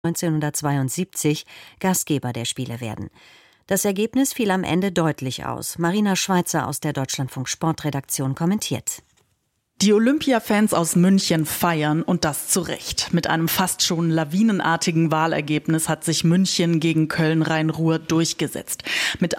1972 Gastgeber der Spiele werden. Das Ergebnis fiel am Ende deutlich aus. Marina Schweizer aus der Deutschlandfunk-Sportredaktion kommentiert. Die Olympia-Fans aus München feiern und das zu Recht. Mit einem fast schon lawinenartigen Wahlergebnis hat sich München gegen Köln-Rhein-Ruhr durchgesetzt. Mit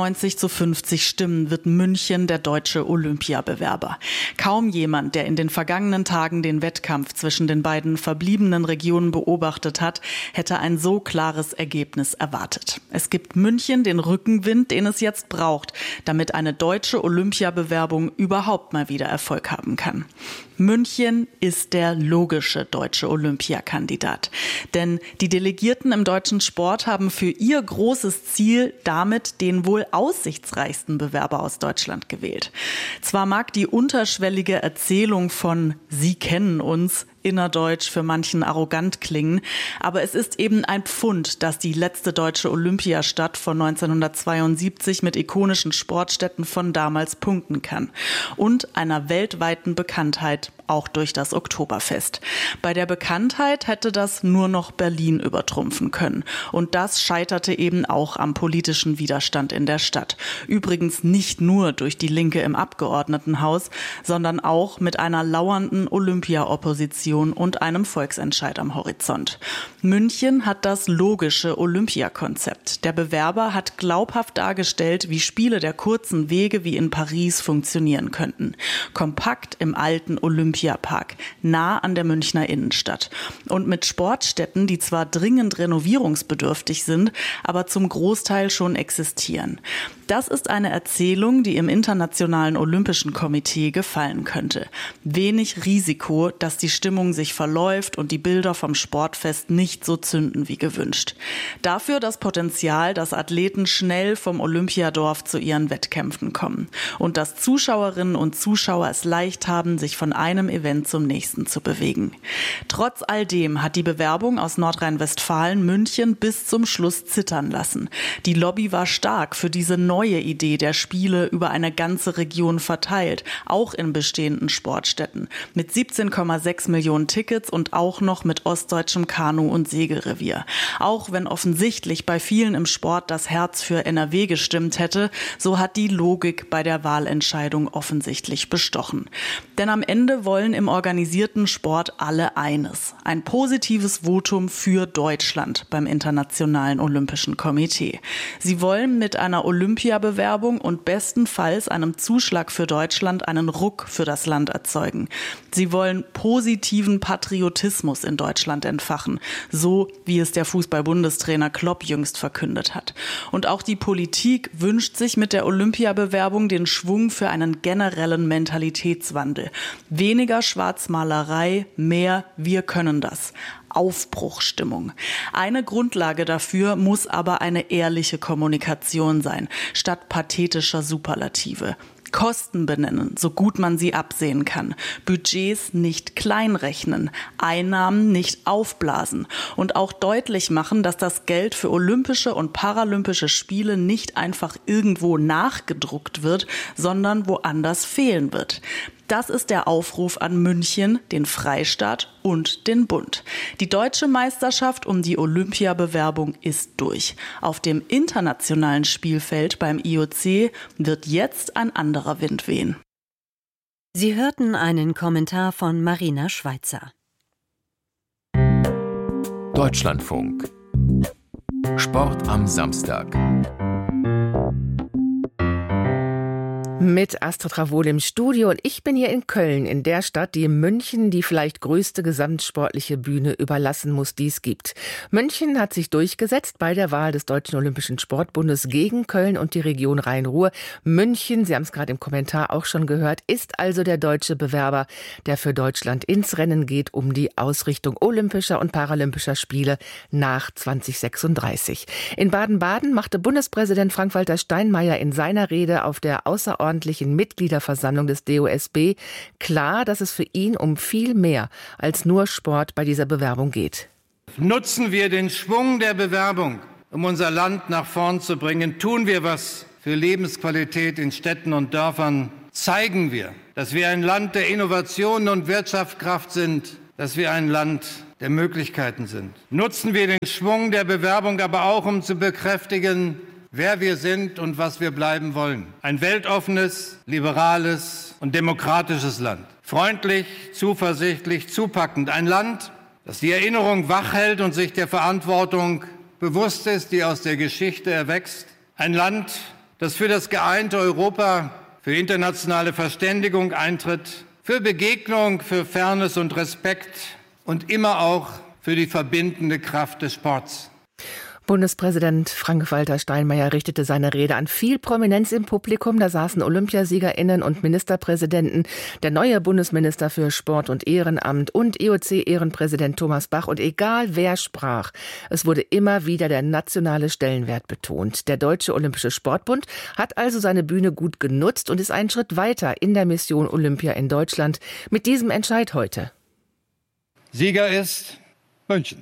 91:50 Stimmen wird München der deutsche Olympiabewerber. Kaum jemand, der in den vergangenen Tagen den Wettkampf zwischen den beiden verbliebenen Regionen beobachtet hat, hätte ein so klares Ergebnis erwartet. Es gibt München den Rückenwind, den es jetzt braucht, damit eine deutsche Olympiabewerbung überhaupt mal wieder Erfolg haben kann. München ist der logische deutsche Olympiakandidat. Denn die Delegierten im deutschen Sport haben für ihr großes Ziel damit den wohl aussichtsreichsten Bewerber aus Deutschland gewählt. Zwar mag die unterschwellige Erzählung von „Sie kennen uns" innerdeutsch für manchen arrogant klingen, aber es ist eben ein Pfund, dass die letzte deutsche Olympiastadt von 1972 mit ikonischen Sportstätten von damals punkten kann und einer weltweiten Bekanntheit auch durch das Oktoberfest. Bei der Bekanntheit hätte das nur noch Berlin übertrumpfen können. Und das scheiterte eben auch am politischen Widerstand in der Stadt. Übrigens nicht nur durch die Linke im Abgeordnetenhaus, sondern auch mit einer lauernden Olympia-Opposition und einem Volksentscheid am Horizont. München hat das logische Olympiakonzept. Der Bewerber hat glaubhaft dargestellt, wie Spiele der kurzen Wege wie in Paris funktionieren könnten. Kompakt im alten Olympiapark, nah an der Münchner Innenstadt. Und mit Sportstätten, die zwar dringend renovierungsbedürftig sind, aber zum Großteil schon existieren. Das ist eine Erzählung, die im Internationalen Olympischen Komitee gefallen könnte. Wenig Risiko, dass die Stimmung sich verläuft und die Bilder vom Sportfest nicht so zünden wie gewünscht. Dafür das Potenzial, dass Athleten schnell vom Olympiadorf zu ihren Wettkämpfen kommen. Und dass Zuschauerinnen und Zuschauer es leicht haben, sich von einem Event zum nächsten zu bewegen. Trotz all dem hat die Bewerbung aus Nordrhein-Westfalen München bis zum Schluss zittern lassen. Die Lobby war stark für diese neue Idee der Spiele über eine ganze Region verteilt, auch in bestehenden Sportstätten, mit 17,6 Millionen Tickets und auch noch mit ostdeutschem Kanu- und Segelrevier. Auch wenn offensichtlich bei vielen im Sport das Herz für NRW gestimmt hätte, so hat die Logik bei der Wahlentscheidung offensichtlich bestochen. Denn am Ende wollen im organisierten Sport alle eines: ein positives Votum für Deutschland beim Internationalen Olympischen Komitee. Sie wollen mit einer Olympiabewerbung und bestenfalls einem Zuschlag für Deutschland einen Ruck für das Land erzeugen. Sie wollen positiven Patriotismus in Deutschland entfachen, so wie es der Fußball-Bundestrainer Klopp jüngst verkündet hat. Und auch die Politik wünscht sich mit der Olympiabewerbung den Schwung für einen generellen Mentalitätswandel. Weniger Schwarzmalerei, mehr „Wir können das". Aufbruchstimmung. Eine Grundlage dafür muss aber eine ehrliche Kommunikation sein, statt pathetischer Superlative. Kosten benennen, so gut man sie absehen kann. Budgets nicht kleinrechnen, Einnahmen nicht aufblasen und auch deutlich machen, dass das Geld für Olympische und Paralympische Spiele nicht einfach irgendwo nachgedruckt wird, sondern woanders fehlen wird. Das ist der Aufruf an München, den Freistaat und den Bund. Die deutsche Meisterschaft um die Olympiabewerbung ist durch. Auf dem internationalen Spielfeld beim IOC wird jetzt ein anderer Wind wehen. Sie hörten einen Kommentar von Marina Schweizer. Deutschlandfunk. Sport am Samstag. Mit Astrid Ravol im Studio und ich bin hier in Köln, in der Stadt, die München die vielleicht größte gesamtsportliche Bühne überlassen muss, die es gibt. München hat sich durchgesetzt bei der Wahl des Deutschen Olympischen Sportbundes gegen Köln und die Region Rhein-Ruhr. München, Sie haben es gerade im Kommentar auch schon gehört, ist also der deutsche Bewerber, der für Deutschland ins Rennen geht um die Ausrichtung Olympischer und Paralympischer Spiele nach 2036. In Baden-Baden machte Bundespräsident Frank-Walter Steinmeier in seiner Rede auf der außerordentlichen Mitgliederversammlung des DOSB klar, dass es für ihn um viel mehr als nur Sport bei dieser Bewerbung geht. Nutzen wir den Schwung der Bewerbung, um unser Land nach vorn zu bringen. Tun wir was für Lebensqualität in Städten und Dörfern. Zeigen wir, dass wir ein Land der Innovation und Wirtschaftskraft sind, dass wir ein Land der Möglichkeiten sind. Nutzen wir den Schwung der Bewerbung aber auch, um zu bekräftigen, wer wir sind und was wir bleiben wollen. Ein weltoffenes, liberales und demokratisches Land. Freundlich, zuversichtlich, zupackend. Ein Land, das die Erinnerung wachhält und sich der Verantwortung bewusst ist, die aus der Geschichte erwächst. Ein Land, das für das geeinte Europa, für internationale Verständigung eintritt, für Begegnung, für Fairness und Respekt und immer auch für die verbindende Kraft des Sports. Bundespräsident Frank-Walter Steinmeier richtete seine Rede an viel Prominenz im Publikum. Da saßen OlympiasiegerInnen und Ministerpräsidenten, der neue Bundesminister für Sport und Ehrenamt und IOC-Ehrenpräsident Thomas Bach. Und egal wer sprach, es wurde immer wieder der nationale Stellenwert betont. Der Deutsche Olympische Sportbund hat also seine Bühne gut genutzt und ist einen Schritt weiter in der Mission Olympia in Deutschland mit diesem Entscheid heute. Sieger ist München.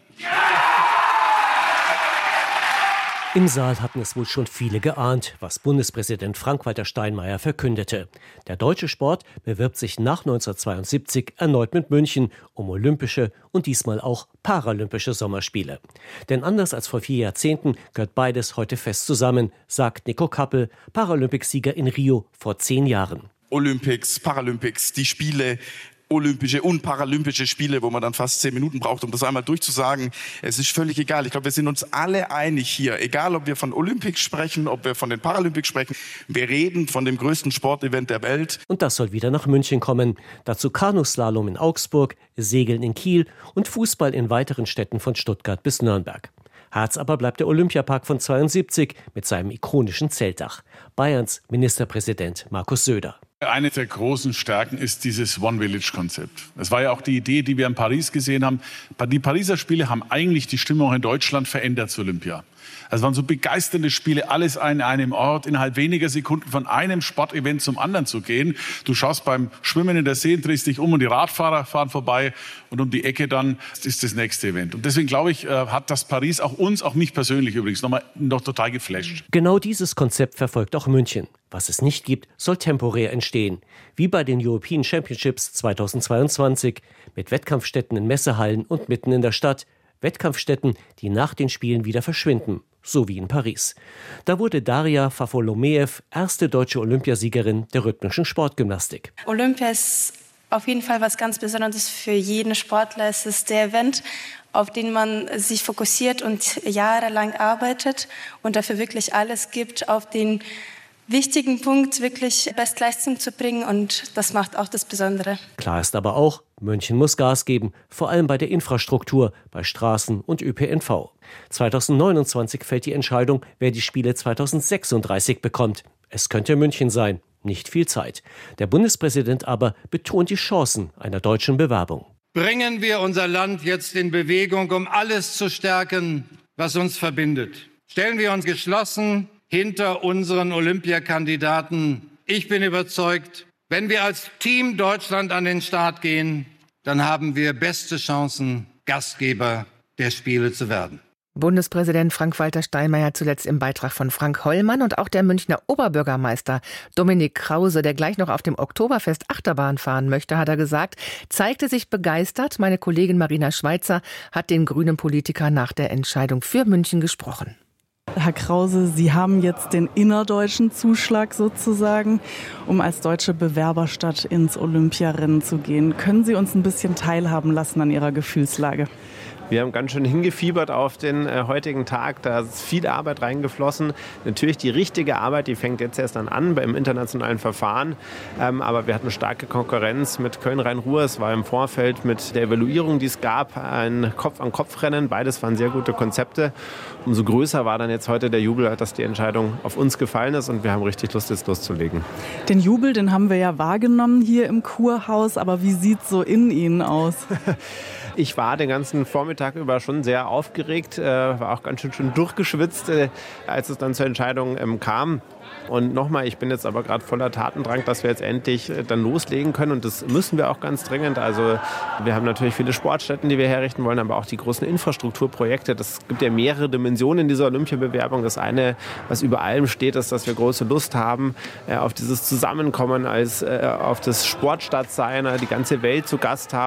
Im Saal hatten es wohl schon viele geahnt, was Bundespräsident Frank-Walter Steinmeier verkündete. Der deutsche Sport bewirbt sich nach 1972 erneut mit München um olympische und diesmal auch paralympische Sommerspiele. Denn anders als vor 4 Jahrzehnten gehört beides heute fest zusammen, sagt Nico Kappel, Paralympicsieger in Rio vor 10 Jahren. Olympics, Paralympics, die Spiele, Olympische und Paralympische Spiele, wo man dann fast 10 Minuten braucht, um das einmal durchzusagen. Es ist völlig egal. Ich glaube, wir sind uns alle einig hier. Egal, ob wir von Olympics sprechen, ob wir von den Paralympics sprechen. Wir reden von dem größten Sportevent der Welt. Und das soll wieder nach München kommen. Dazu Kanuslalom in Augsburg, Segeln in Kiel und Fußball in weiteren Städten von Stuttgart bis Nürnberg. Herz aber bleibt der Olympiapark von 72 mit seinem ikonischen Zeltdach. Bayerns Ministerpräsident Markus Söder. Eine der großen Stärken ist dieses One-Village-Konzept. Es war ja auch die Idee, die wir in Paris gesehen haben. Die Pariser Spiele haben eigentlich die Stimmung in Deutschland verändert zu Olympia. Es waren so begeisternde Spiele, alles an einem Ort, innerhalb weniger Sekunden von einem Sportevent zum anderen zu gehen. Du schaust beim Schwimmen in der See, drehst dich um und die Radfahrer fahren vorbei und um die Ecke dann ist das nächste Event. Und deswegen glaube ich, hat das Paris auch uns, auch mich persönlich übrigens, noch total geflasht. Genau dieses Konzept verfolgt auch München. Was es nicht gibt, soll temporär entstehen. Wie bei den European Championships 2022 mit Wettkampfstätten in Messehallen und mitten in der Stadt. Wettkampfstätten, die nach den Spielen wieder verschwinden, so wie in Paris. Da wurde Daria Fafolomeev erste deutsche Olympiasiegerin der rhythmischen Sportgymnastik. Olympia ist auf jeden Fall was ganz Besonderes für jeden Sportler. Es ist der Event, auf den man sich fokussiert und jahrelang arbeitet und dafür wirklich alles gibt, auf den wichtigen Punkt wirklich Bestleistung zu bringen, und das macht auch das Besondere. Klar ist aber auch, München muss Gas geben, vor allem bei der Infrastruktur, bei Straßen und ÖPNV. 2029 fällt die Entscheidung, wer die Spiele 2036 bekommt. Es könnte München sein, nicht viel Zeit. Der Bundespräsident aber betont die Chancen einer deutschen Bewerbung. Bringen wir unser Land jetzt in Bewegung, um alles zu stärken, was uns verbindet. Stellen wir uns geschlossen hinter unseren Olympiakandidaten. Ich bin überzeugt, wenn wir als Team Deutschland an den Start gehen, dann haben wir beste Chancen, Gastgeber der Spiele zu werden. Bundespräsident Frank-Walter Steinmeier zuletzt im Beitrag von Frank Hollmann, und auch der Münchner Oberbürgermeister Dominik Krause, der gleich noch auf dem Oktoberfest Achterbahn fahren möchte, hat er gesagt, zeigte sich begeistert. Meine Kollegin Marina Schweizer hat den grünen Politiker nach der Entscheidung für München gesprochen. Herr Krause, Sie haben jetzt den innerdeutschen Zuschlag sozusagen, um als deutsche Bewerberstadt ins Olympiarennen zu gehen. Können Sie uns ein bisschen teilhaben lassen an Ihrer Gefühlslage? Wir haben ganz schön hingefiebert auf den heutigen Tag. Da ist viel Arbeit reingeflossen. Natürlich die richtige Arbeit, die fängt jetzt erst an beim internationalen Verfahren. Aber wir hatten starke Konkurrenz mit Köln-Rhein-Ruhr. Es war im Vorfeld mit der Evaluierung, die es gab, ein Kopf-an-Kopf-Rennen. Beides waren sehr gute Konzepte. Umso größer war dann jetzt heute der Jubel, dass die Entscheidung auf uns gefallen ist. Und wir haben richtig Lust, jetzt loszulegen. Den Jubel, den haben wir ja wahrgenommen hier im Kurhaus. Aber wie sieht es so in Ihnen aus? Ich war den ganzen Vormittag über schon sehr aufgeregt, war auch ganz schön durchgeschwitzt, als es dann zur Entscheidung kam. Und nochmal, ich bin jetzt aber gerade voller Tatendrang, dass wir jetzt endlich dann loslegen können. Und das müssen wir auch ganz dringend. Also wir haben natürlich viele Sportstätten, die wir herrichten wollen, aber auch die großen Infrastrukturprojekte. Das gibt ja mehrere Dimensionen in dieser Olympiabewerbung. Das eine, was über allem steht, ist, dass wir große Lust haben auf dieses Zusammenkommen, auf das Sportstadtsein, die ganze Welt zu Gast haben.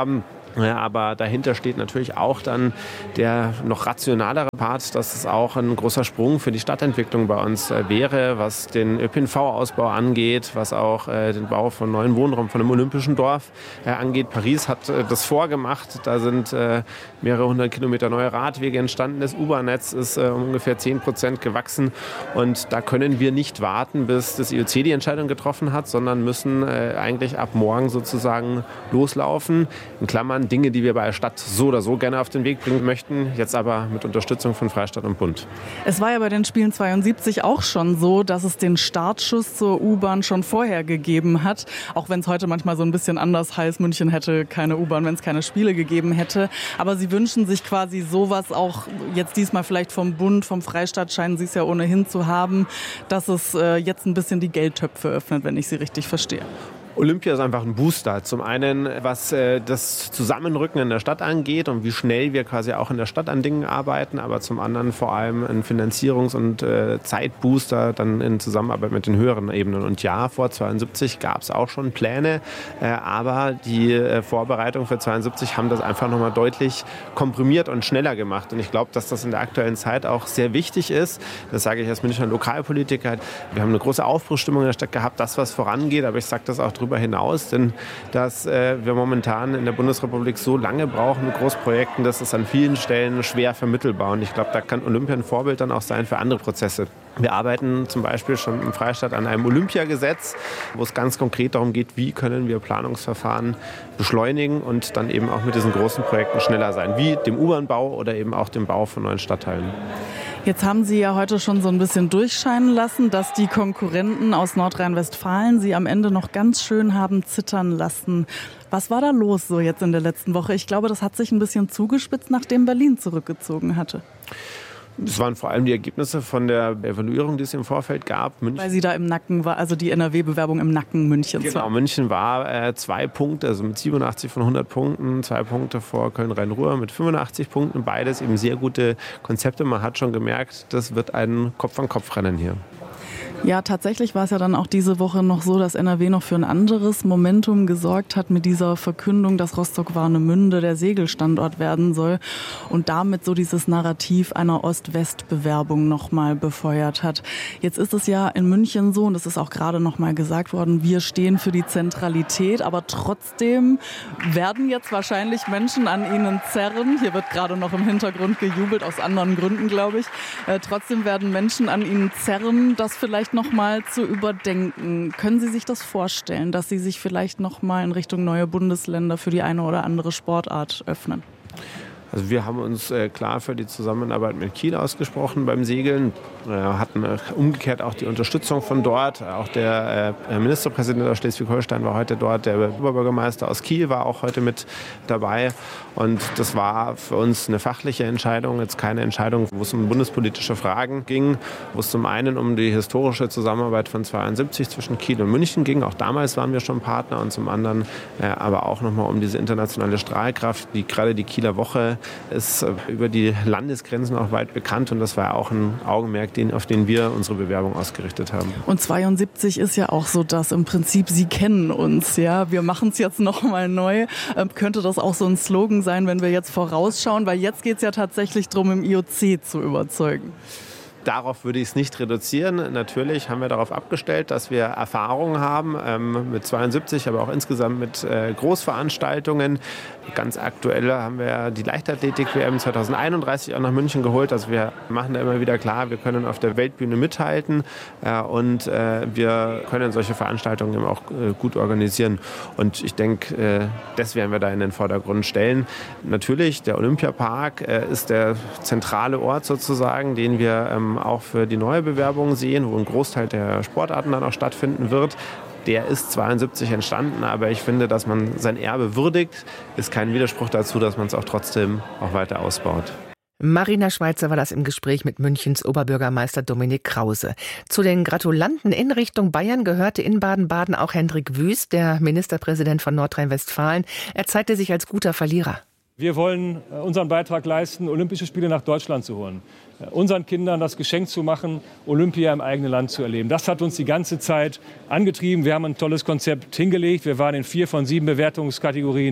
Aber dahinter steht natürlich auch dann der noch rationalere Part, dass es auch ein großer Sprung für die Stadtentwicklung bei uns wäre, was den ÖPNV-Ausbau angeht, was auch den Bau von neuen Wohnraum von einem olympischen Dorf angeht. Paris hat das vorgemacht. Da sind mehrere hundert Kilometer neue Radwege entstanden. Das U-Bahn-Netz ist um ungefähr 10% gewachsen. Und da können wir nicht warten, bis das IOC die Entscheidung getroffen hat, sondern müssen eigentlich ab morgen sozusagen loslaufen. In Klammern Dinge, die wir bei der Stadt so oder so gerne auf den Weg bringen möchten, jetzt aber mit Unterstützung von Freistaat und Bund. Es war ja bei den Spielen 72 auch schon so, dass es den Startschuss zur U-Bahn schon vorher gegeben hat. Auch wenn es heute manchmal so ein bisschen anders heißt, München hätte keine U-Bahn, wenn es keine Spiele gegeben hätte. Aber Sie wünschen sich quasi sowas auch jetzt diesmal vielleicht vom Bund, vom Freistaat scheinen Sie es ja ohnehin zu haben, dass es jetzt ein bisschen die Geldtöpfe öffnet, wenn ich Sie richtig verstehe. Olympia ist einfach ein Booster. Zum einen, was das Zusammenrücken in der Stadt angeht und wie schnell wir quasi auch in der Stadt an Dingen arbeiten, aber zum anderen vor allem ein Finanzierungs- und Zeitbooster dann in Zusammenarbeit mit den höheren Ebenen. Und ja, vor 72 gab es auch schon Pläne, aber die Vorbereitungen für 72 haben das einfach nochmal deutlich komprimiert und schneller gemacht. Und ich glaube, dass das in der aktuellen Zeit auch sehr wichtig ist. Das sage ich als Münchner Lokalpolitiker. Wir haben eine große Aufbruchsstimmung in der Stadt gehabt, das, was vorangeht, aber ich sage das auch darüber hinaus, denn dass wir momentan in der Bundesrepublik so lange brauchen mit Großprojekten, das ist an vielen Stellen schwer vermittelbar. Und ich glaube, da kann Olympia ein Vorbild dann auch sein für andere Prozesse. Wir arbeiten zum Beispiel schon im Freistaat an einem Olympiagesetz, wo es ganz konkret darum geht, wie können wir Planungsverfahren beschleunigen und dann eben auch mit diesen großen Projekten schneller sein, wie dem U-Bahn-Bau oder eben auch dem Bau von neuen Stadtteilen. Jetzt haben Sie ja heute schon so ein bisschen durchscheinen lassen, dass die Konkurrenten aus Nordrhein-Westfalen Sie am Ende noch ganz schön haben zittern lassen. Was war da los so jetzt in der letzten Woche? Ich glaube, das hat sich ein bisschen zugespitzt, nachdem Berlin zurückgezogen hatte. Das waren vor allem die Ergebnisse von der Evaluierung, die es im Vorfeld gab. München, weil sie da im Nacken war, also die NRW-Bewerbung im Nacken Münchens. Genau, München war 2 Punkte, also mit 87 von 100 Punkten, 2 Punkte vor Köln-Rhein-Ruhr mit 85 Punkten. Beides eben sehr gute Konzepte. Man hat schon gemerkt, das wird ein Kopf-an-Kopf-Rennen hier. Ja, tatsächlich war es ja dann auch diese Woche noch so, dass NRW noch für ein anderes Momentum gesorgt hat mit dieser Verkündung, dass Rostock-Warnemünde der Segelstandort werden soll und damit so dieses Narrativ einer Ost-West-Bewerbung nochmal befeuert hat. Jetzt ist es ja in München so, und das ist auch gerade nochmal gesagt worden, wir stehen für die Zentralität, aber trotzdem werden jetzt wahrscheinlich Menschen an ihnen zerren. Hier wird gerade noch im Hintergrund gejubelt, aus anderen Gründen, glaube ich. Trotzdem werden Menschen an ihnen zerren, das vielleicht nochmal zu überdenken. Können Sie sich das vorstellen, dass Sie sich vielleicht nochmal in Richtung neue Bundesländer für die eine oder andere Sportart öffnen? Also wir haben uns klar für die Zusammenarbeit mit Kiel ausgesprochen beim Segeln, hatten umgekehrt auch die Unterstützung von dort. Auch der Ministerpräsident aus Schleswig-Holstein war heute dort, der Oberbürgermeister aus Kiel war auch heute mit dabei. Und das war für uns eine fachliche Entscheidung, jetzt keine Entscheidung, wo es um bundespolitische Fragen ging, wo es zum einen um die historische Zusammenarbeit von 72 zwischen Kiel und München ging. Auch damals waren wir schon Partner und zum anderen aber auch nochmal um diese internationale Strahlkraft, die gerade die Kieler Woche ist über die Landesgrenzen auch weit bekannt und das war auch ein Augenmerk, auf den wir unsere Bewerbung ausgerichtet haben. Und 72 ist ja auch so, dass im Prinzip Sie kennen uns, ja, wir machen es jetzt nochmal neu. Könnte das auch so ein Slogan sein, wenn wir jetzt vorausschauen, weil jetzt geht es ja tatsächlich darum, im IOC zu überzeugen. Darauf würde ich es nicht reduzieren. Natürlich haben wir darauf abgestellt, dass wir Erfahrungen haben mit 72, aber auch insgesamt mit Großveranstaltungen. Ganz aktuell haben wir die Leichtathletik-WM 2031 auch nach München geholt. Also wir machen da immer wieder klar, wir können auf der Weltbühne mithalten und wir können solche Veranstaltungen eben auch gut organisieren. Und ich denke, das werden wir da in den Vordergrund stellen. Natürlich, der Olympiapark ist der zentrale Ort sozusagen, den wir auch für die neue Bewerbung sehen, wo ein Großteil der Sportarten dann auch stattfinden wird. Der ist 72 entstanden, aber ich finde, dass man sein Erbe würdigt, ist kein Widerspruch dazu, dass man es auch trotzdem auch weiter ausbaut. Marina Schweizer war das im Gespräch mit Münchens Oberbürgermeister Dominik Krause. Zu den Gratulanten in Richtung Bayern gehörte in Baden-Baden auch Hendrik Wüst, der Ministerpräsident von Nordrhein-Westfalen. Er zeigte sich als guter Verlierer. Wir wollen unseren Beitrag leisten, Olympische Spiele nach Deutschland zu holen. Unseren Kindern das Geschenk zu machen, Olympia im eigenen Land zu erleben. Das hat uns die ganze Zeit angetrieben. Wir haben ein tolles Konzept hingelegt. Wir waren in 4 von 7 Bewertungskategorien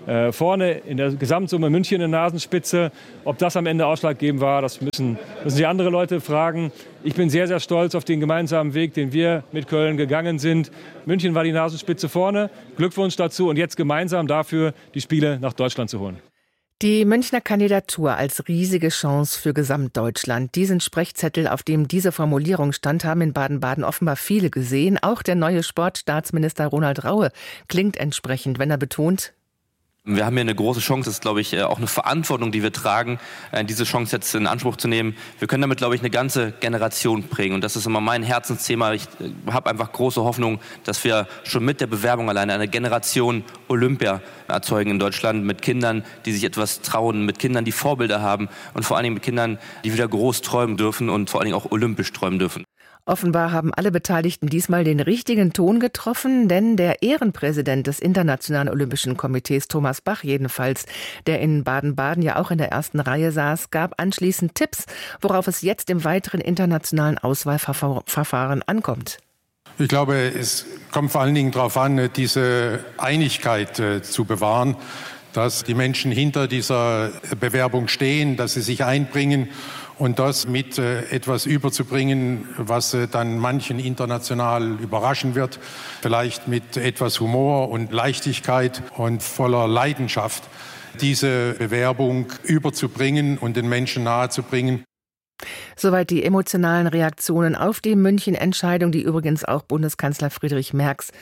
Vorne in der Gesamtsumme München in der Nasenspitze. Ob das am Ende ausschlaggebend war, das müssen Sie andere Leute fragen. Ich bin sehr, sehr stolz auf den gemeinsamen Weg, den wir mit Köln gegangen sind. München war die Nasenspitze vorne. Glückwunsch dazu und jetzt gemeinsam dafür die Spiele nach Deutschland zu holen. Die Münchner Kandidatur als riesige Chance für Gesamtdeutschland. Diesen Sprechzettel, auf dem diese Formulierung stand, haben in Baden-Baden offenbar viele gesehen. Auch der neue Sportstaatsminister Ronald Raue klingt entsprechend, wenn er betont: Wir haben hier eine große Chance, das ist, glaube ich, auch eine Verantwortung, die wir tragen, diese Chance jetzt in Anspruch zu nehmen. Wir können damit, glaube ich, eine ganze Generation prägen. Und das ist immer mein Herzensthema. Ich habe einfach große Hoffnung, dass wir schon mit der Bewerbung alleine eine Generation Olympia erzeugen in Deutschland, mit Kindern, die sich etwas trauen, mit Kindern, die Vorbilder haben und vor allen Dingen mit Kindern, die wieder groß träumen dürfen und vor allen Dingen auch olympisch träumen dürfen. Offenbar haben alle Beteiligten diesmal den richtigen Ton getroffen, denn der Ehrenpräsident des Internationalen Olympischen Komitees, Thomas Bach jedenfalls, der in Baden-Baden ja auch in der ersten Reihe saß, gab anschließend Tipps, worauf es jetzt im weiteren internationalen Auswahlverfahren ankommt. Ich glaube, es kommt vor allen Dingen darauf an, diese Einigkeit zu bewahren, dass die Menschen hinter dieser Bewerbung stehen, dass sie sich einbringen und das mit etwas überzubringen, was dann manchen international überraschen wird, vielleicht mit etwas Humor und Leichtigkeit und voller Leidenschaft, diese Bewerbung überzubringen und den Menschen nahezubringen. Soweit die emotionalen Reaktionen auf die München-Entscheidung, die übrigens auch Bundeskanzler Friedrich Merz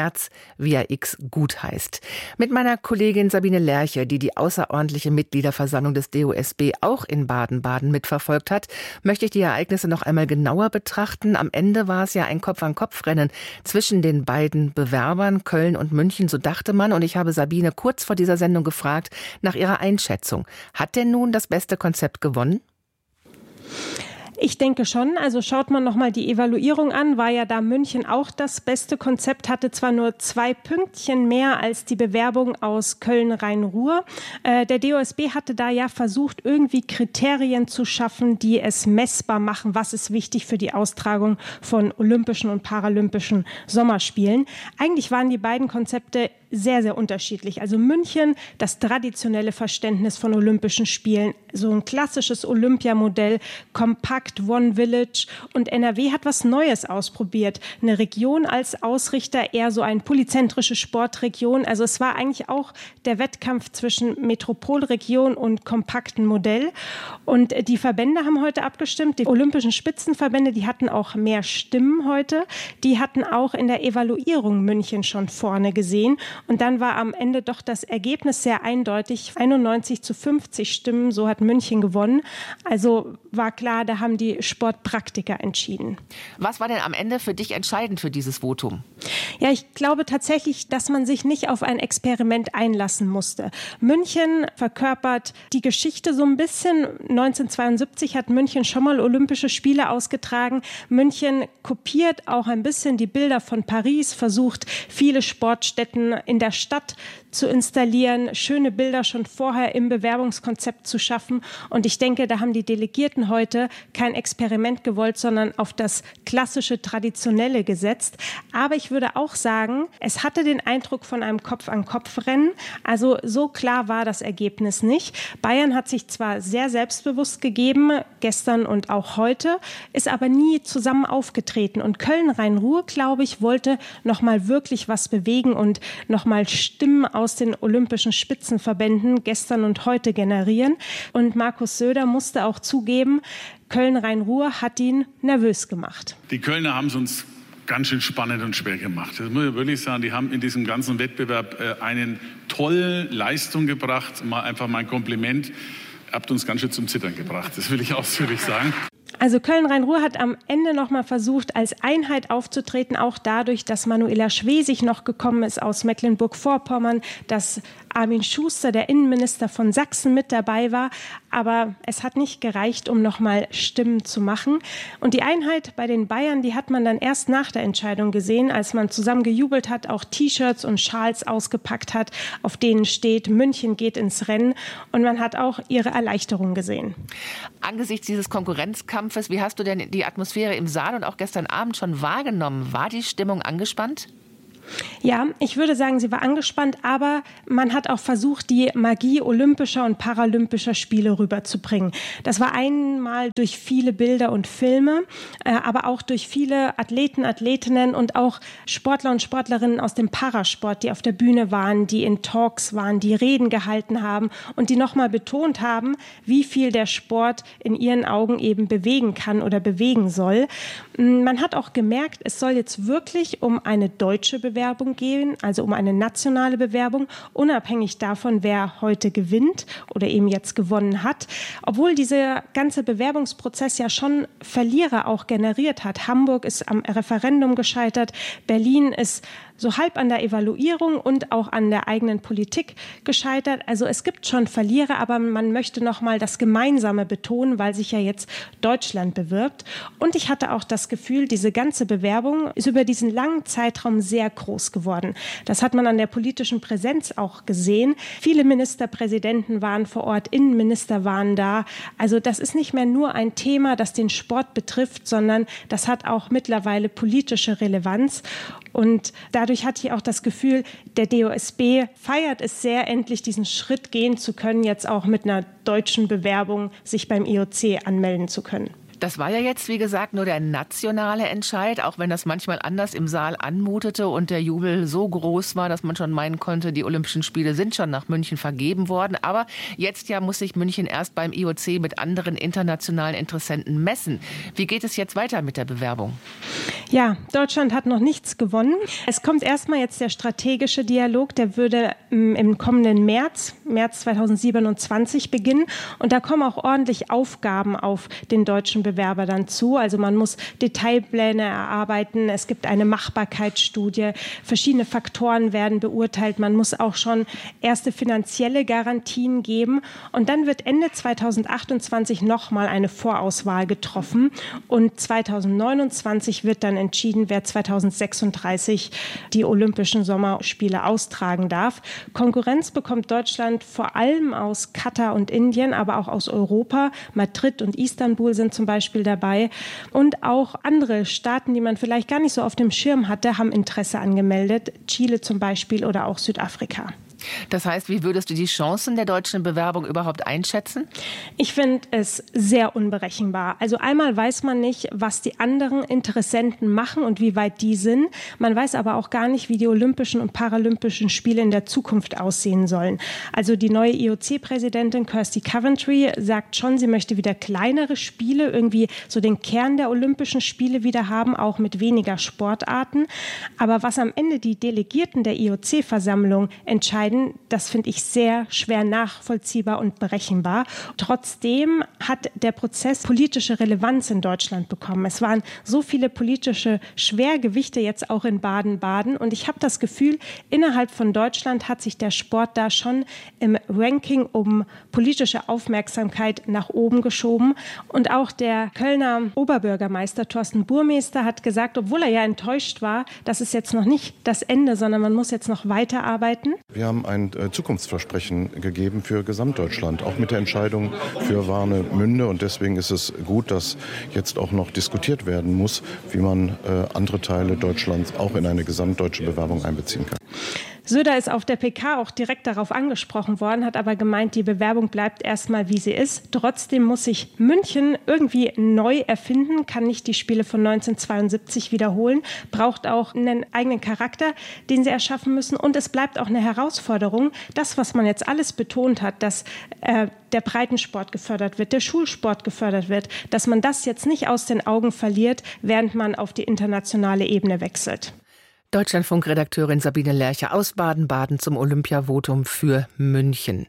via X gutheißt. Mit meiner Kollegin Sabine Lerche, die die außerordentliche Mitgliederversammlung des DOSB auch in Baden-Baden mitverfolgt hat, möchte ich die Ereignisse noch einmal genauer betrachten. Am Ende war es ja ein Kopf-an-Kopf-Rennen zwischen den beiden Bewerbern, Köln und München, so dachte man. Und ich habe Sabine kurz vor dieser Sendung gefragt nach ihrer Einschätzung. Hat denn nun das beste Konzept gewonnen? Ich denke schon. Also schaut man noch mal die Evaluierung an, war ja da München auch das beste Konzept, hatte zwar nur 2 Pünktchen mehr als die Bewerbung aus Köln-Rhein-Ruhr. Der DOSB hatte da ja versucht, irgendwie Kriterien zu schaffen, die es messbar machen, was ist wichtig für die Austragung von Olympischen und Paralympischen Sommerspielen. Eigentlich waren die beiden Konzepte sehr, sehr unterschiedlich. Also München, das traditionelle Verständnis von Olympischen Spielen, so ein klassisches Olympiamodell, kompakt, One Village, und NRW hat was Neues ausprobiert. Eine Region als Ausrichter, eher so eine polyzentrische Sportregion. Also es war eigentlich auch der Wettkampf zwischen Metropolregion und kompakten Modell. Und die Verbände haben heute abgestimmt. Die Olympischen Spitzenverbände, die hatten auch mehr Stimmen heute. Die hatten auch in der Evaluierung München schon vorne gesehen. Und dann war am Ende doch das Ergebnis sehr eindeutig. 91:50 Stimmen, so hat München gewonnen. Also war klar, da haben die Sportpraktiker entschieden. Was war denn am Ende für dich entscheidend für dieses Votum? Ja, ich glaube tatsächlich, dass man sich nicht auf ein Experiment einlassen musste. München verkörpert die Geschichte so ein bisschen. 1972 hat München schon mal Olympische Spiele ausgetragen. München kopiert auch ein bisschen die Bilder von Paris, versucht viele Sportstätten in der Stadt zu installieren, schöne Bilder schon vorher im Bewerbungskonzept zu schaffen. Und ich denke, da haben die Delegierten heute kein Experiment gewollt, sondern auf das klassische, traditionelle gesetzt. Aber ich würde auch sagen, es hatte den Eindruck von einem Kopf-an-Kopf-Rennen. Also so klar war das Ergebnis nicht. Bayern hat sich zwar sehr selbstbewusst gegeben, gestern und auch heute, ist aber nie zusammen aufgetreten. Und Köln-Rhein-Ruhr, glaube ich, wollte noch mal wirklich was bewegen und noch mal Stimmen aus den Olympischen Spitzenverbänden gestern und heute generieren. Und Markus Söder musste auch zugeben, Köln-Rhein-Ruhr hat ihn nervös gemacht. Die Kölner haben es uns ganz schön spannend und schwer gemacht. Das muss ich wirklich sagen. Die haben in diesem ganzen Wettbewerb eine tolle Leistung gebracht. Einfach mein Kompliment. Ihr habt uns ganz schön zum Zittern gebracht. Das will ich ausführlich sagen. Also Köln-Rhein-Ruhr hat am Ende noch mal versucht, als Einheit aufzutreten, auch dadurch, dass Manuela Schwesig noch gekommen ist aus Mecklenburg-Vorpommern, dass Armin Schuster, der Innenminister von Sachsen, mit dabei war. Aber es hat nicht gereicht, um noch mal Stimmen zu machen. Und die Einheit bei den Bayern, die hat man dann erst nach der Entscheidung gesehen, als man zusammen gejubelt hat, auch T-Shirts und Schals ausgepackt hat, auf denen steht, München geht ins Rennen. Und man hat auch ihre Erleichterung gesehen. Angesichts dieses Konkurrenzkampfes, wie hast du denn die Atmosphäre im Saal und auch gestern Abend schon wahrgenommen? War die Stimmung angespannt? Ja, ich würde sagen, sie war angespannt, aber man hat auch versucht, die Magie olympischer und paralympischer Spiele rüberzubringen. Das war einmal durch viele Bilder und Filme, aber auch durch viele Athleten, Athletinnen und auch Sportler und Sportlerinnen aus dem Parasport, die auf der Bühne waren, die in Talks waren, die Reden gehalten haben und die nochmal betont haben, wie viel der Sport in ihren Augen eben bewegen kann oder bewegen soll. Man hat auch gemerkt, es soll jetzt wirklich um eine deutsche Bewerbung gehen, also um eine nationale Bewerbung, unabhängig davon, wer heute gewinnt oder eben jetzt gewonnen hat. Obwohl dieser ganze Bewerbungsprozess ja schon Verlierer auch generiert hat. Hamburg ist am Referendum gescheitert, Berlin ist so halb an der Evaluierung und auch an der eigenen Politik gescheitert. Also es gibt schon Verlierer, aber man möchte noch mal das Gemeinsame betonen, weil sich ja jetzt Deutschland bewirbt. Und ich hatte auch das Gefühl, diese ganze Bewerbung ist über diesen langen Zeitraum sehr groß geworden. Das hat man an der politischen Präsenz auch gesehen. Viele Ministerpräsidenten waren vor Ort, Innenminister waren da. Also das ist nicht mehr nur ein Thema, das den Sport betrifft, sondern das hat auch mittlerweile politische Relevanz. Und dadurch hatte ich auch das Gefühl, der DOSB feiert es sehr, endlich diesen Schritt gehen zu können, jetzt auch mit einer deutschen Bewerbung sich beim IOC anmelden zu können. Das war ja jetzt, wie gesagt, nur der nationale Entscheid, auch wenn das manchmal anders im Saal anmutete und der Jubel so groß war, dass man schon meinen konnte, die Olympischen Spiele sind schon nach München vergeben worden. Aber jetzt ja muss sich München erst beim IOC mit anderen internationalen Interessenten messen. Wie geht es jetzt weiter mit der Bewerbung? Ja, Deutschland hat noch nichts gewonnen. Es kommt erstmal jetzt der strategische Dialog, der würde im kommenden März 2027 beginnen. Und da kommen auch ordentlich Aufgaben auf den deutschen Bewerber dann zu. Also man muss Detailpläne erarbeiten. Es gibt eine Machbarkeitsstudie. Verschiedene Faktoren werden beurteilt. Man muss auch schon erste finanzielle Garantien geben. Und dann wird Ende 2028 nochmal eine Vorauswahl getroffen. Und 2029 wird dann entschieden, wer 2036 die Olympischen Sommerspiele austragen darf. Konkurrenz bekommt Deutschland vor allem aus Katar und Indien, aber auch aus Europa. Madrid und Istanbul sind zum Beispiel dabei. Und auch andere Staaten, die man vielleicht gar nicht so auf dem Schirm hatte, haben Interesse angemeldet. Chile zum Beispiel oder auch Südafrika. Das heißt, wie würdest du die Chancen der deutschen Bewerbung überhaupt einschätzen? Ich finde es sehr unberechenbar. Also einmal weiß man nicht, was die anderen Interessenten machen und wie weit die sind. Man weiß aber auch gar nicht, wie die Olympischen und Paralympischen Spiele in der Zukunft aussehen sollen. Also die neue IOC-Präsidentin Kirsty Coventry sagt schon, sie möchte wieder kleinere Spiele, irgendwie so den Kern der Olympischen Spiele wieder haben, auch mit weniger Sportarten. Aber was am Ende die Delegierten der IOC-Versammlung entscheiden, das finde ich sehr schwer nachvollziehbar und berechenbar. Trotzdem hat der Prozess politische Relevanz in Deutschland bekommen. Es waren so viele politische Schwergewichte jetzt auch in Baden-Baden und ich habe das Gefühl, innerhalb von Deutschland hat sich der Sport da schon im Ranking um politische Aufmerksamkeit nach oben geschoben. Und auch der Kölner Oberbürgermeister Thorsten Burmester hat gesagt, obwohl er ja enttäuscht war, das ist jetzt noch nicht das Ende, sondern man muss jetzt noch weiterarbeiten. Wir haben ein Zukunftsversprechen gegeben für Gesamtdeutschland, auch mit der Entscheidung für Warnemünde. Und deswegen ist es gut, dass jetzt auch noch diskutiert werden muss, wie man andere Teile Deutschlands auch in eine gesamtdeutsche Bewerbung einbeziehen kann. Söder ist auf der PK auch direkt darauf angesprochen worden, hat aber gemeint, die Bewerbung bleibt erstmal, wie sie ist. Trotzdem muss sich München irgendwie neu erfinden, kann nicht die Spiele von 1972 wiederholen, braucht auch einen eigenen Charakter, den sie erschaffen müssen. Und es bleibt auch eine Herausforderung, das, was man jetzt alles betont hat, dass der Breitensport gefördert wird, der Schulsport gefördert wird, dass man das jetzt nicht aus den Augen verliert, während man auf die internationale Ebene wechselt. Deutschlandfunk-Redakteurin Sabine Lerche aus Baden-Baden zum Olympiavotum für München.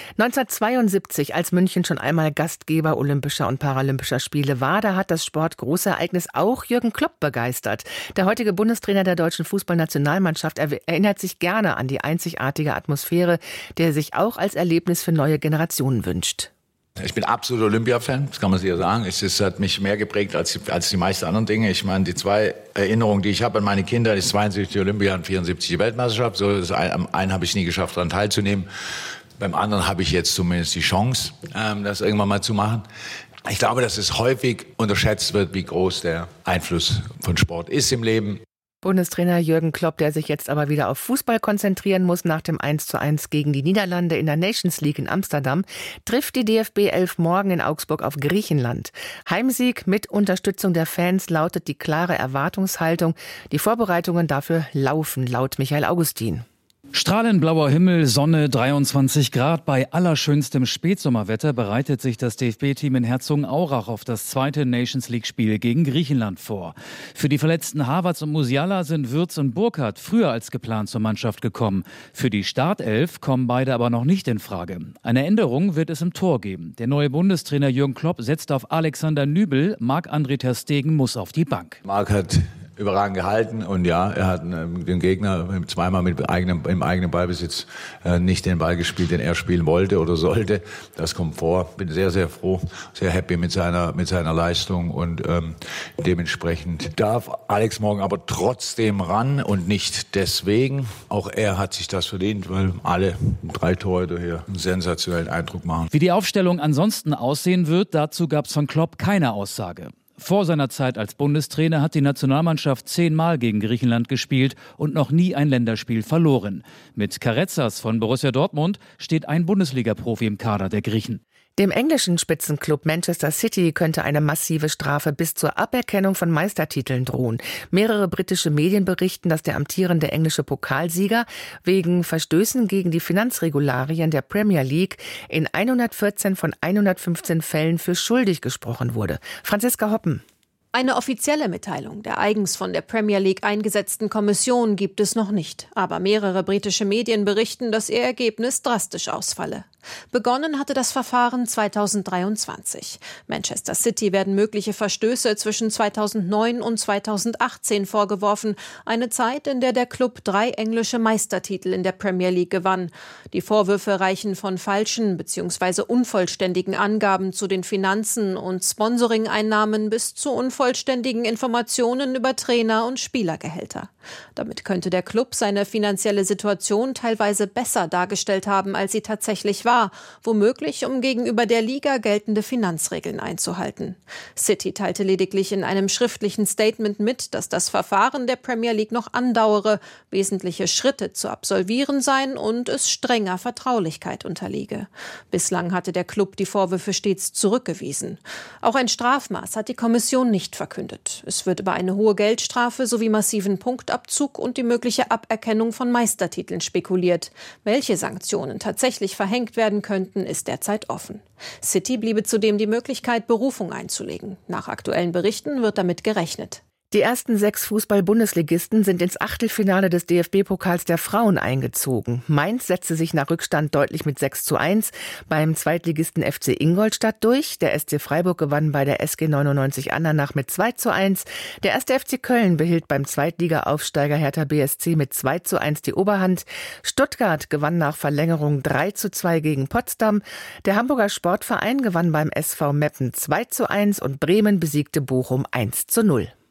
1972, als München schon einmal Gastgeber Olympischer und Paralympischer Spiele war, da hat das Sportgroßereignis auch Jürgen Klopp begeistert. Der heutige Bundestrainer der deutschen Fußballnationalmannschaft erinnert sich gerne an die einzigartige Atmosphäre, der er sich auch als Erlebnis für neue Generationen wünscht. Ich bin absolut Olympia-Fan, das kann man sicher sagen. Es hat mich mehr geprägt als die meisten anderen Dinge. Ich meine, die zwei Erinnerungen, die ich habe an meine Kinder, ist 72 die Olympia und 74 die Weltmeisterschaft. So, am einen habe ich nie geschafft, daran teilzunehmen. Beim anderen habe ich jetzt zumindest die Chance, das irgendwann mal zu machen. Ich glaube, dass es häufig unterschätzt wird, wie groß der Einfluss von Sport ist im Leben. Bundestrainer Jürgen Klopp, der sich jetzt aber wieder auf Fußball konzentrieren muss, nach dem 1:1 gegen die Niederlande in der Nations League in Amsterdam, trifft die DFB 11 morgen in Augsburg auf Griechenland. Heimsieg mit Unterstützung der Fans lautet die klare Erwartungshaltung. Die Vorbereitungen dafür laufen, laut Michael Augustin. Strahlend blauer Himmel, Sonne, 23 Grad. Bei allerschönstem Spätsommerwetter bereitet sich das DFB-Team in Herzogenaurach auf das zweite Nations-League-Spiel gegen Griechenland vor. Für die verletzten Havertz und Musiala sind Würz und Burkhardt früher als geplant zur Mannschaft gekommen. Für die Startelf kommen beide aber noch nicht in Frage. Eine Änderung wird es im Tor geben. Der neue Bundestrainer Jürgen Klopp setzt auf Alexander Nübel. Marc-André ter Stegen muss auf die Bank. Marc hat überragend gehalten und ja, er hat den Gegner zweimal im eigenen Ballbesitz nicht den Ball gespielt, den er spielen wollte oder sollte. Das kommt vor. Bin sehr, sehr froh, sehr happy mit seiner Leistung und dementsprechend darf Alex morgen aber trotzdem ran und nicht deswegen. Auch er hat sich das verdient, weil alle 3 Torhüter hier einen sensationellen Eindruck machen. Wie die Aufstellung ansonsten aussehen wird, dazu gab es von Klopp keine Aussage. Vor seiner Zeit als Bundestrainer hat die Nationalmannschaft 10-mal gegen Griechenland gespielt und noch nie ein Länderspiel verloren. Mit Karezas von Borussia Dortmund steht ein Bundesliga-Profi im Kader der Griechen. Dem englischen Spitzenclub Manchester City könnte eine massive Strafe bis zur Aberkennung von Meistertiteln drohen. Mehrere britische Medien berichten, dass der amtierende englische Pokalsieger wegen Verstößen gegen die Finanzregularien der Premier League in 114 von 115 Fällen für schuldig gesprochen wurde. Franziska Hoppen. Eine offizielle Mitteilung der eigens von der Premier League eingesetzten Kommission gibt es noch nicht. Aber mehrere britische Medien berichten, dass ihr Ergebnis drastisch ausfalle. Begonnen hatte das Verfahren 2023. Manchester City werden mögliche Verstöße zwischen 2009 und 2018 vorgeworfen. Eine Zeit, in der der Club 3 englische Meistertitel in der Premier League gewann. Die Vorwürfe reichen von falschen bzw. unvollständigen Angaben zu den Finanzen und Sponsoring-Einnahmen bis zu unvollständigen Informationen über Trainer- und Spielergehälter. Damit könnte der Club seine finanzielle Situation teilweise besser dargestellt haben, als sie tatsächlich war, womöglich um gegenüber der Liga geltende Finanzregeln einzuhalten. City teilte lediglich in einem schriftlichen Statement mit, dass das Verfahren der Premier League noch andauere, wesentliche Schritte zu absolvieren seien und es strenger Vertraulichkeit unterliege. Bislang hatte der Club die Vorwürfe stets zurückgewiesen. Auch ein Strafmaß hat die Kommission nicht verkündet. Es wird über eine hohe Geldstrafe sowie massiven Punktabzug und die mögliche Aberkennung von Meistertiteln spekuliert. Welche Sanktionen tatsächlich verhängt werden könnten, ist derzeit offen. City bliebe zudem die Möglichkeit, Berufung einzulegen. Nach aktuellen Berichten wird damit gerechnet. Die ersten 6 Fußball-Bundesligisten sind ins Achtelfinale des DFB-Pokals der Frauen eingezogen. Mainz setzte sich nach Rückstand deutlich mit 6:1 beim Zweitligisten FC Ingolstadt durch. Der SC Freiburg gewann bei der SG 99 Andernach mit 2:1. Der 1. FC Köln behielt beim Zweitliga-Aufsteiger Hertha BSC mit 2:1 die Oberhand. Stuttgart gewann nach Verlängerung 3:2 gegen Potsdam. Der Hamburger Sportverein gewann beim SV Meppen 2:1 und Bremen besiegte Bochum 1:0.